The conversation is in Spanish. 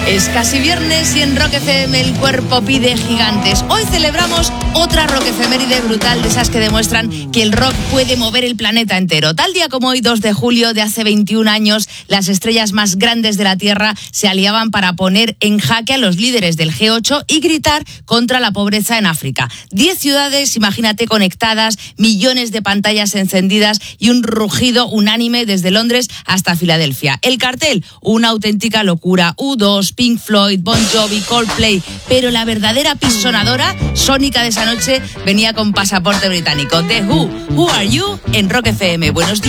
Es casi viernes y en Rock FM el cuerpo pide gigantes. Hoy celebramos otra rock efeméride brutal, de esas que demuestran que el rock puede mover el planeta entero. Tal día como hoy, 2 de julio de hace 21 años, las estrellas más grandes de la Tierra se aliaban para poner en jaque a los líderes del G8 y gritar contra la pobreza en África. 10 ciudades, imagínate, conectadas, millones de pantallas encendidas y un rugido unánime desde Londres hasta Filadelfia. El cartel, una auténtica locura. U2, Pink Floyd, Bon Jovi, Coldplay, pero la verdadera pisonadora sónica de esa noche venía con pasaporte británico. The Who, Who Are You, en Rock FM. Buenos días.